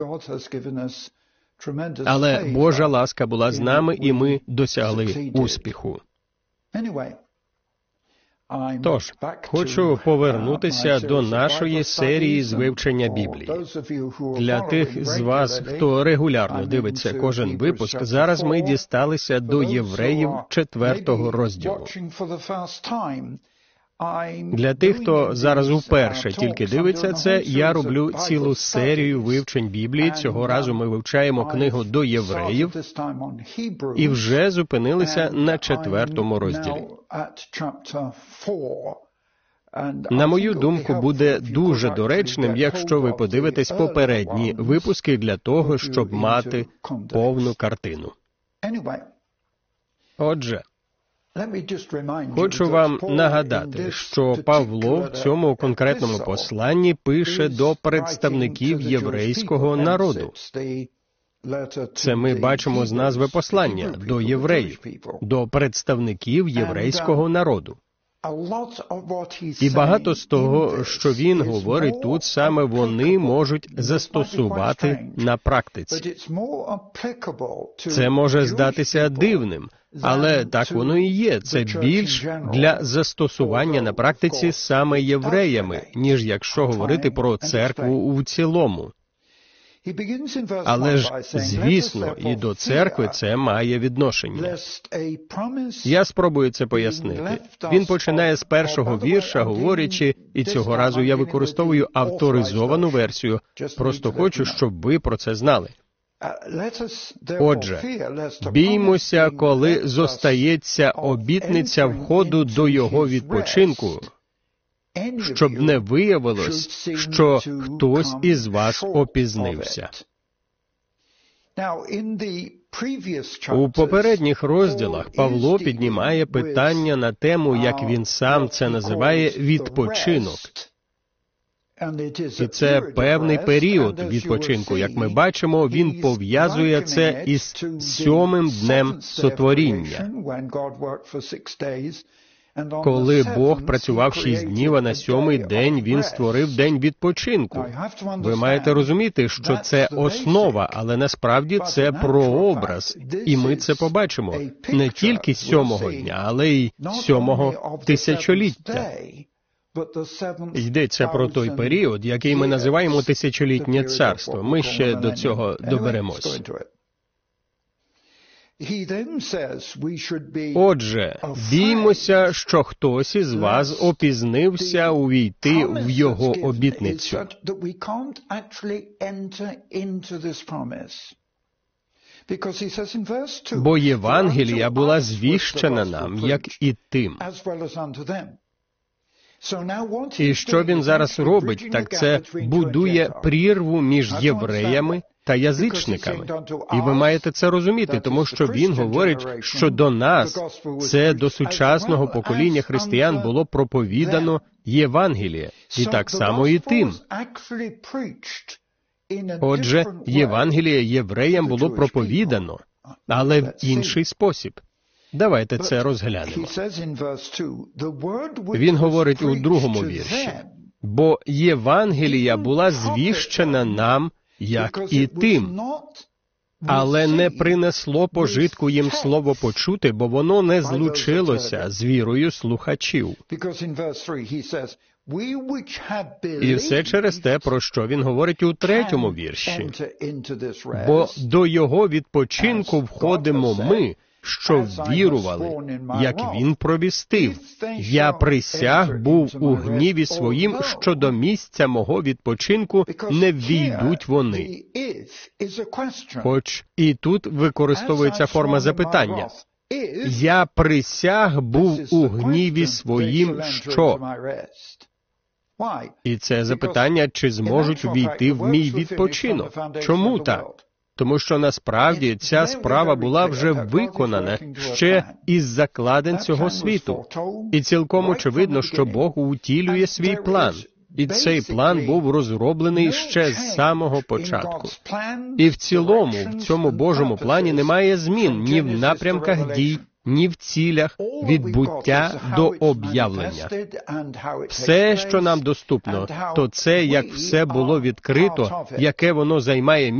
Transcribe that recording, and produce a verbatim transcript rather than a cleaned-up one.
Але Божа ласка була з нами, і ми досягли успіху. Тож, хочу повернутися до нашої серії з вивчення Біблії. Для тих з вас, хто регулярно дивиться кожен випуск, зараз ми дісталися до Євреїв четвертого розділу. Для тих, хто зараз уперше тільки дивиться це, я роблю цілу серію вивчень Біблії. Цього разу ми вивчаємо книгу до Євреїв і вже зупинилися на четвертому розділі. На мою думку, буде дуже доречним, якщо ви подивитесь попередні випуски для того, щоб мати повну картину. Отже, хочу вам нагадати, що Павло в цьому конкретному посланні пише до представників єврейського народу. Це ми бачимо з назви послання – до євреїв, до представників єврейського народу. І багато з того, що він говорить тут, саме вони можуть застосувати на практиці. Це може здатися дивним, але так воно і є. Це більш для застосування на практиці саме євреями, ніж якщо говорити про церкву в цілому. Але ж, звісно, і до церкви це має відношення. Я спробую це пояснити. Він починає з першого вірша, говорячи, і цього разу я використовую авторизовану версію, просто хочу, щоб ви про це знали. Отже, біймося, коли зостається обітниця входу до його відпочинку, щоб не виявилось, що хтось із вас опізнився. У попередніх розділах Павло піднімає питання на тему, як він сам це називає, відпочинок. І це певний період відпочинку. Як ми бачимо, він пов'язує це із сьомим днем сотворіння. Коли Бог працював шість днів, а на сьомий день Він створив день відпочинку. Ви маєте розуміти, що це основа, але насправді це прообраз. І ми це побачимо не тільки сьомого дня, але й сьомого тисячоліття. Йдеться про той період, який ми називаємо тисячолітнє царство. Ми ще до цього доберемось. Отже, біймося, що хтось із вас опізнився увійти в його обітницю. Бо Євангелія була звіщена нам, як і тим. І що він зараз робить, так це будує прірву між євреями та язичниками. І ви маєте це розуміти, тому що він говорить, що до нас, це до сучасного покоління християн було проповідано Євангеліє, і так само і тим. Отже, Євангеліє євреям було проповідано, але в інший спосіб. Давайте це розглянемо. Він говорить у другому вірші, «Бо Євангелія була звіщена нам, як і тим, але не принесло пожитку їм слово почути, бо воно не злучилося з вірою слухачів». І все через те, про що він говорить у третьому вірші. «Бо до його відпочинку входимо ми, що вірували, як він провістив. Я присяг був у гніві своїм, що до місця мого відпочинку не ввійдуть вони». Хоч і тут використовується форма запитання. «Я присяг був у гніві своїм, що?» І це запитання, чи зможуть ввійти в мій відпочинок. Чому так? Тому що насправді ця справа була вже виконана ще із закладин цього світу. І цілком очевидно, що Бог утілює свій план. І цей план був розроблений ще з самого початку. І в цілому, в цьому Божому плані немає змін ні в напрямках дій, ні в цілях відбуття до об'явлення. Все, що нам доступно, то це, як все було відкрито, яке воно займає